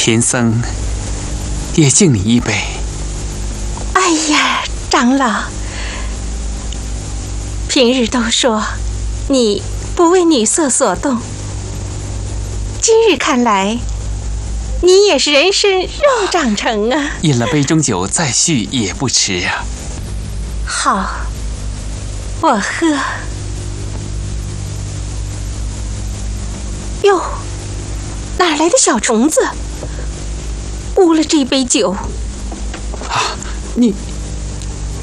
贫僧也敬你一杯。 哎呀，长老，平日都说你不为女色所动，今日看来，你也是人参肉长成啊！ 饮了杯中酒，再续也不迟啊。 好，我喝。哟，哪来的小虫子？污了这杯酒。 啊，你